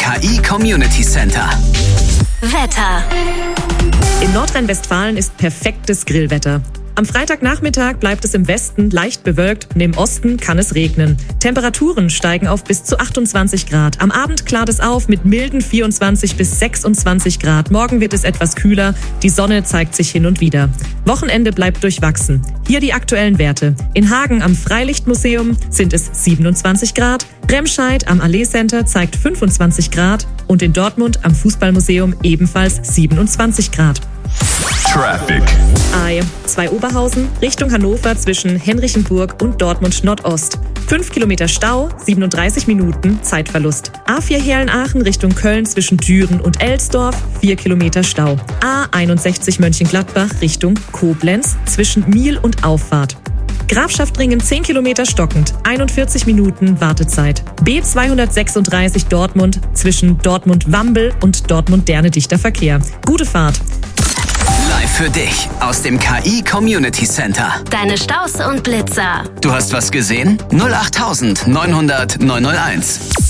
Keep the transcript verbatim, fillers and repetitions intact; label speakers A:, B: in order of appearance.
A: K I Community Center.
B: Wetter.
C: In Nordrhein-Westfalen ist perfektes Grillwetter. Am Freitagnachmittag bleibt es im Westen leicht bewölkt und im Osten kann es regnen. Temperaturen steigen auf bis zu achtundzwanzig Grad. Am Abend klart es auf mit milden vierundzwanzig bis sechsundzwanzig Grad. Morgen wird es etwas kühler. Die Sonne zeigt sich hin und wieder. Wochenende bleibt durchwachsen. Hier die aktuellen Werte. In Hagen am Freilichtmuseum sind es siebenundzwanzig Grad. Remscheid am Allee Center zeigt fünfundzwanzig Grad. Und in Dortmund am Fußballmuseum ebenfalls siebenundzwanzig Grad.
A: Traffic.
C: A zwei Oberhausen Richtung Hannover zwischen Henrichenburg und Dortmund Nordost. fünf Kilometer Stau, siebenunddreißig Minuten Zeitverlust. A vier Herlen-Aachen Richtung Köln zwischen Düren und Elsdorf, vier Kilometer Stau. A einundsechzig Mönchengladbach Richtung Koblenz zwischen Miel und Auffahrt. Grafschaftringen zehn Kilometer stockend, einundvierzig Minuten Wartezeit. B zweihundertsechsunddreißig Dortmund zwischen Dortmund-Wambel und Dortmund-Derne dichter Verkehr. Gute Fahrt.
A: Live für dich aus dem K I Community Center.
B: Deine Staus und Blitzer.
A: Du hast was gesehen? null acht neunhundert neunhunderteins.